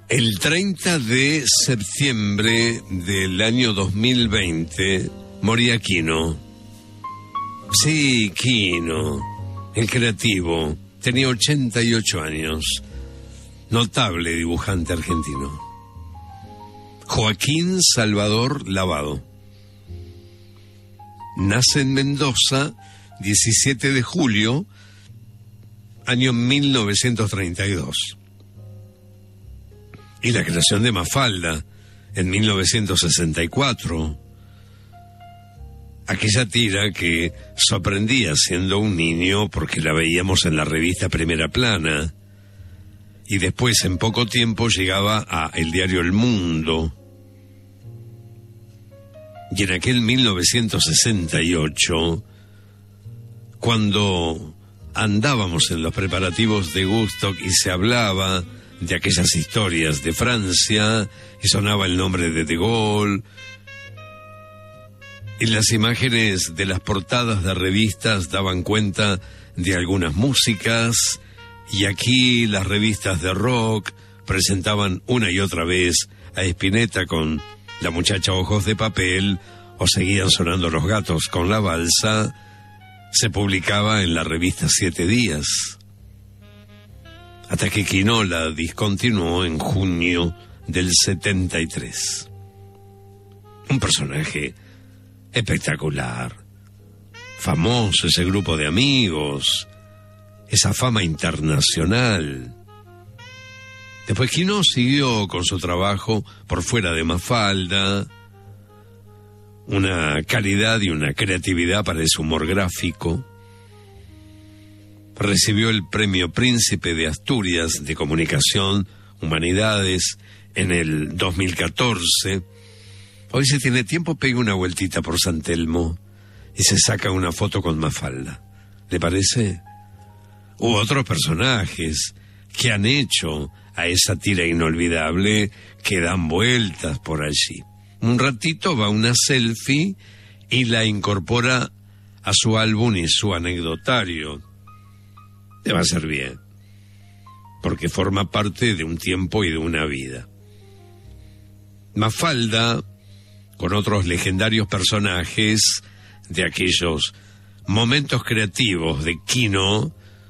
El 30 de septiembre del año 2020 moría Quino. Sí, Quino, el creativo. Tenía 88 años. Notable dibujante argentino. Joaquín Salvador Lavado. Nace en Mendoza, 17 de julio, año 1932. Y la creación de Mafalda, en 1964. Aquella tira que sorprendía siendo un niño porque la veíamos en la revista Primera Plana. Y después, en poco tiempo, llegaba a el diario El Mundo. Y en aquel 1968, cuando andábamos en los preparativos de Woodstock y se hablaba de aquellas historias de Francia, y sonaba el nombre de De Gaulle, y las imágenes de las portadas de revistas daban cuenta de algunas músicas, y aquí las revistas de rock presentaban una y otra vez a Spinetta con La muchacha ojos de papel, o seguían sonando Los Gatos con la balsa. Se publicaba en la revista 7 Días. Hasta que Quino la discontinuó en junio del 73. Un personaje espectacular, famoso, ese grupo de amigos, esa fama internacional. Después Quino siguió con su trabajo por fuera de Mafalda, una calidad y una creatividad para ese humor gráfico. Recibió el Premio Príncipe de Asturias de Comunicación, Humanidades, en el 2014. Hoy, si tiene tiempo, pegue una vueltita por San Telmo y se saca una foto con Mafalda. ¿Le parece? Hubo otros personajes que han hecho a esa tira inolvidable que dan vueltas por allí. Un ratito va una selfie y la incorpora a su álbum y su anecdotario. Le va a ser bien, porque forma parte de un tiempo y de una vida. Mafalda, con otros legendarios personajes de aquellos momentos creativos de Quino,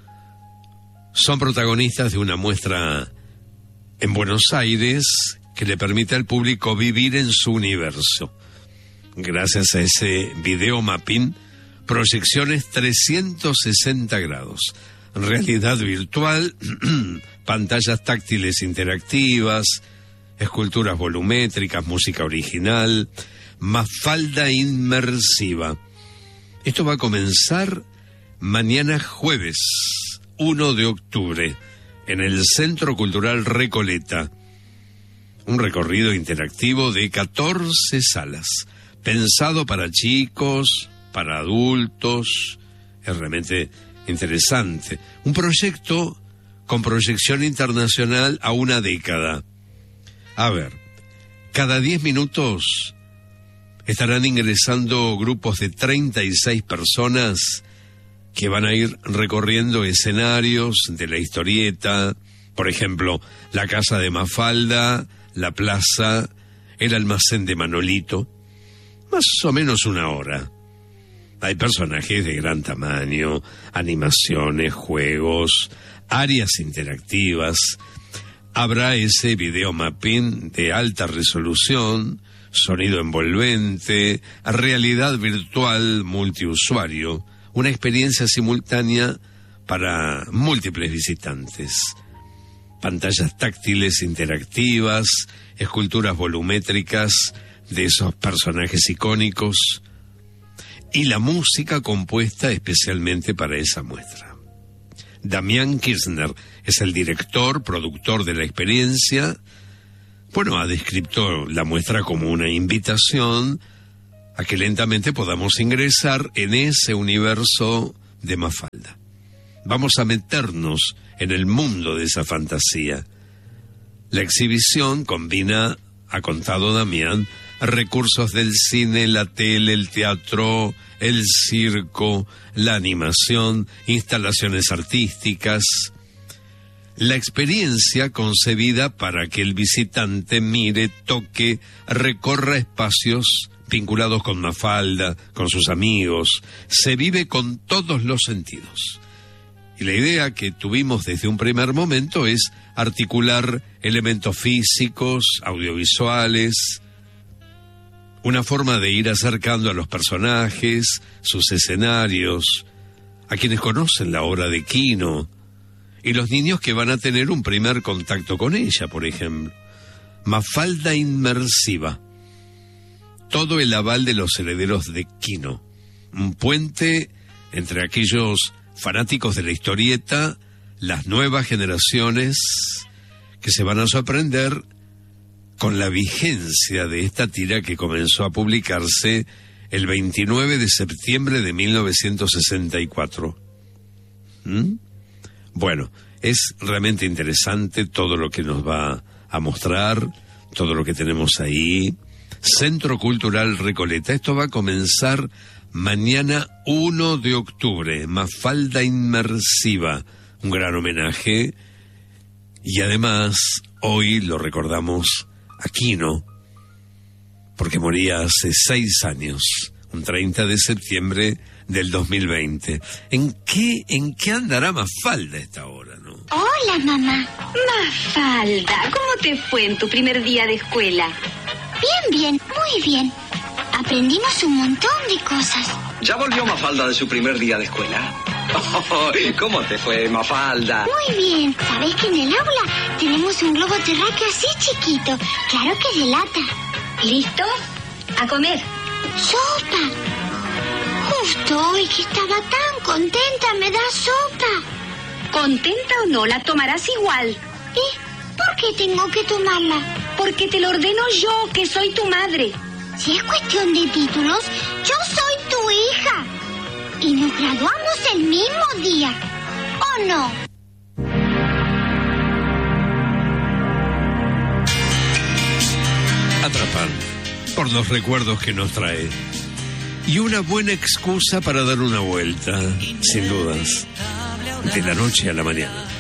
son protagonistas de una muestra en Buenos Aires que le permite al público vivir en su universo. Gracias a ese video mapping, proyecciones 360 grados, realidad virtual, pantallas táctiles interactivas, esculturas volumétricas, música original, Mafalda inmersiva. Esto va a comenzar mañana jueves 1 de octubre en el Centro Cultural Recoleta. Un recorrido interactivo de 14 salas, pensado para chicos, para adultos. Es realmente interesante. Un proyecto con proyección internacional a una década. A ver, cada 10 minutos estarán ingresando grupos de 36 personas que van a ir recorriendo escenarios de la historieta. Por ejemplo, la casa de Mafalda, la plaza, el almacén de Manolito. Más o menos una hora. Hay personajes de gran tamaño, animaciones, juegos, áreas interactivas. Habrá ese video mapping de alta resolución, sonido envolvente, realidad virtual multiusuario, una experiencia simultánea para múltiples visitantes. Pantallas táctiles interactivas, esculturas volumétricas de esos personajes icónicos y la música compuesta especialmente para esa muestra. Damián Kirchner es el director, productor de la experiencia. Bueno, ha descrito la muestra como una invitación a que lentamente podamos ingresar en ese universo de Mafalda. Vamos a meternos en el mundo de esa fantasía. La exhibición combina, ha contado Damián, recursos del cine, la tele, el teatro, el circo, la animación, instalaciones artísticas. La experiencia concebida para que el visitante mire, toque, recorra espacios vinculados con Mafalda, con sus amigos, se vive con todos los sentidos. Y la idea que tuvimos desde un primer momento es articular elementos físicos, audiovisuales, una forma de ir acercando a los personajes, sus escenarios, a quienes conocen la obra de Quino, y los niños que van a tener un primer contacto con ella, por ejemplo. Mafalda inmersiva. Todo el aval de los herederos de Quino. Un puente entre aquellos fanáticos de la historieta, las nuevas generaciones que se van a sorprender con la vigencia de esta tira que comenzó a publicarse el 29 de septiembre de 1964. Bueno, es realmente interesante todo lo que nos va a mostrar, todo lo que tenemos ahí. Centro Cultural Recoleta. Esto va a comenzar mañana 1 de octubre. Mafalda inmersiva. Un gran homenaje. Y además, hoy lo recordamos a Quino, porque moría hace 6 años, un 30 de septiembre del 2020. ¿En qué andará Mafalda a esta hora, no? Hola, mamá. Mafalda, ¿cómo te fue en tu primer día de escuela? Bien, muy bien. Aprendimos un montón de cosas. ¿Ya volvió Mafalda de su primer día de escuela? Oh, ¿cómo te fue, Mafalda? Muy bien. ¿Sabés que en el aula tenemos un globo terráqueo así chiquito? Claro que es de lata. ¿Listos? A comer. ¡Sopa! Justo hoy que estaba tan contenta me da sopa. ¿Contenta o no? La tomarás igual. ¿Y por qué tengo que tomarla? Porque te lo ordeno yo, que soy tu madre. Si es cuestión de títulos, yo soy tu hija. Y nos graduamos el mismo día, ¿o no? Atrapante por los recuerdos que nos trae. Y una buena excusa para dar una vuelta, sin dudas, de la noche a la mañana.